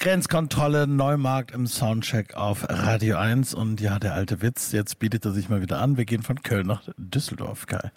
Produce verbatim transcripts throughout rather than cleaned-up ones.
Grenzkontrolle Neumarkt im Soundcheck auf Radio eins. Und ja, der alte Witz, jetzt bietet er sich mal wieder an. Wir gehen von Köln nach Düsseldorf, Kai.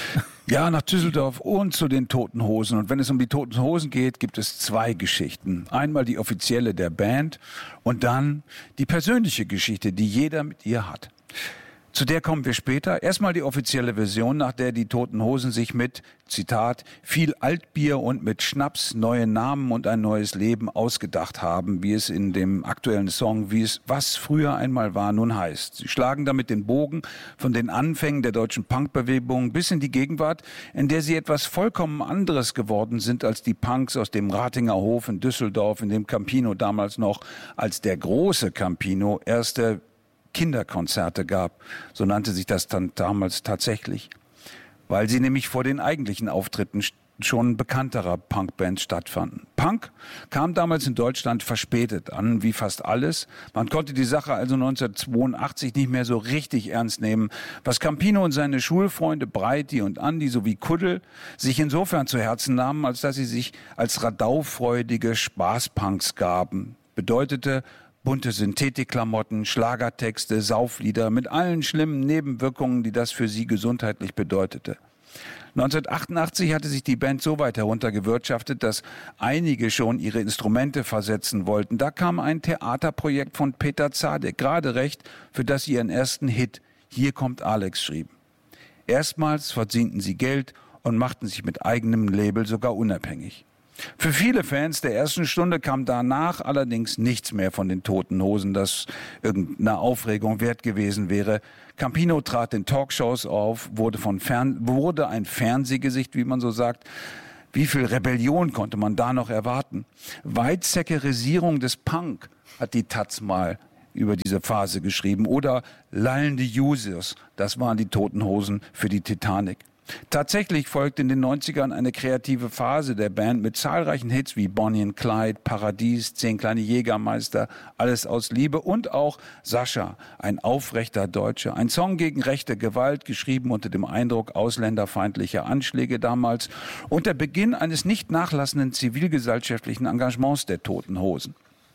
Ja, nach Düsseldorf und zu den Toten Hosen. Und wenn es um die Toten Hosen geht, gibt es zwei Geschichten. Einmal die offizielle der Band und dann die persönliche Geschichte, die jeder mit ihr hat. Zu der kommen wir später. Erstmal die offizielle Version, nach der die Toten Hosen sich mit, Zitat, viel Altbier und mit Schnaps neue Namen und ein neues Leben ausgedacht haben, wie es in dem aktuellen Song, wie es was früher einmal war, nun heißt. Sie schlagen damit den Bogen von den Anfängen der deutschen Punkbewegung bis in die Gegenwart, in der sie etwas vollkommen anderes geworden sind als die Punks aus dem Ratinger Hof in Düsseldorf, in dem Campino damals noch als der große Campino erste Kinderkonzerte gab, so nannte sich das dann damals tatsächlich, weil sie nämlich vor den eigentlichen Auftritten schon bekannterer Punkbands stattfanden. Punk kam damals in Deutschland verspätet an, wie fast alles. Man konnte die Sache also neunzehnhundertzweiundachtzig nicht mehr so richtig ernst nehmen, was Campino und seine Schulfreunde Breiti und Andi sowie Kuddel sich insofern zu Herzen nahmen, als dass sie sich als radaufreudige Spaßpunks gaben. Bedeutete bunte Synthetikklamotten, Schlagertexte, Sauflieder mit allen schlimmen Nebenwirkungen, die das für sie gesundheitlich bedeutete. neunzehnhundertachtundachtzig hatte sich die Band so weit heruntergewirtschaftet, dass einige schon ihre Instrumente versetzen wollten. Da kam ein Theaterprojekt von Peter Zadek gerade recht, für das sie ihren ersten Hit Hier kommt Alex schrieben. Erstmals verdienten sie Geld und machten sich mit eigenem Label sogar unabhängig. Für viele Fans der ersten Stunde kam danach allerdings nichts mehr von den Toten Hosen, das irgendeine Aufregung wert gewesen wäre. Campino trat in Talkshows auf, wurde, von Fern- wurde ein Fernsehgesicht, wie man so sagt. Wie viel Rebellion konnte man da noch erwarten? Weizsäckerisierung des Punk hat die Taz mal über diese Phase geschrieben. Oder lallende Users, das waren die Toten Hosen für die Titanic. Tatsächlich folgte in den neunzigern eine kreative Phase der Band mit zahlreichen Hits wie Bonnie and Clyde, Paradies, Zehn kleine Jägermeister, Alles aus Liebe und auch Sascha, ein aufrechter Deutscher. Ein Song gegen rechte Gewalt, geschrieben unter dem Eindruck ausländerfeindlicher Anschläge damals und der Beginn eines nicht nachlassenden zivilgesellschaftlichen Engagements der Toten Hosen.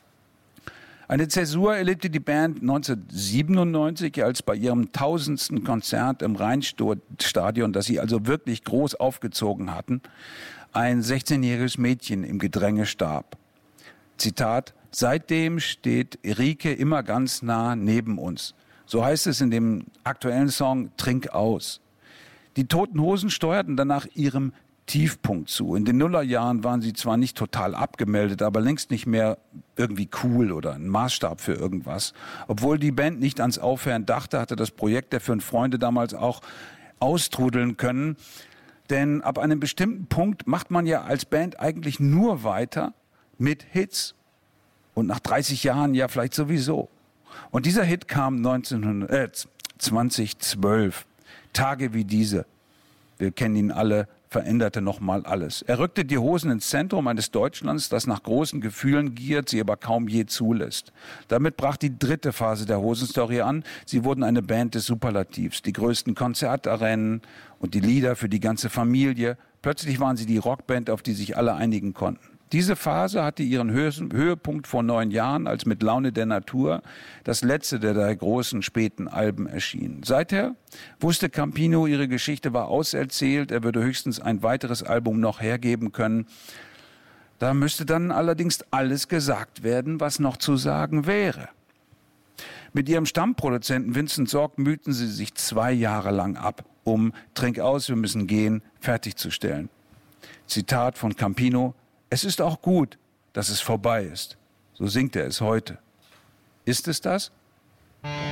Eine Zäsur erlebte die Band neunzehnhundertsiebenundneunzig, als bei ihrem tausendsten Konzert im Rheinstadion, das sie also wirklich groß aufgezogen hatten, ein sechzehnjähriges Mädchen im Gedränge starb. Zitat, seitdem steht Rike immer ganz nah neben uns. So heißt es in dem aktuellen Song Trink aus. Die Toten Hosen steuerten danach ihrem Tiefpunkt zu. In den Nullerjahren waren sie zwar nicht total abgemeldet, aber längst nicht mehr irgendwie cool oder ein Maßstab für irgendwas. Obwohl die Band nicht ans Aufhören dachte, hatte das Projekt der Fünf Freunde damals auch austrudeln können. Denn ab einem bestimmten Punkt macht man ja als Band eigentlich nur weiter mit Hits. Und nach dreißig Jahren ja vielleicht sowieso. Und dieser Hit kam neunzehnhundert, äh, zweitausendzwölf. Tage wie diese. Wir kennen ihn alle. Veränderte nochmal alles. Er rückte die Hosen ins Zentrum eines Deutschlands, das nach großen Gefühlen giert, sie aber kaum je zulässt. Damit brach die dritte Phase der Hosenstory an. Sie wurden eine Band des Superlativs, die größten Konzertarenen und die Lieder für die ganze Familie. Plötzlich waren sie die Rockband, auf die sich alle einigen konnten. Diese Phase hatte ihren Höhepunkt vor neun Jahren, als mit Laune der Natur das letzte der drei großen späten Alben erschien. Seither wusste Campino, ihre Geschichte war auserzählt, er würde höchstens ein weiteres Album noch hergeben können. Da müsste dann allerdings alles gesagt werden, was noch zu sagen wäre. Mit ihrem Stammproduzenten Vincent Sorg mühten sie sich zwei Jahre lang ab, um Trink aus, wir müssen gehen fertigzustellen. Zitat von Campino: Es ist auch gut, dass es vorbei ist. So singt er es heute. Ist es das?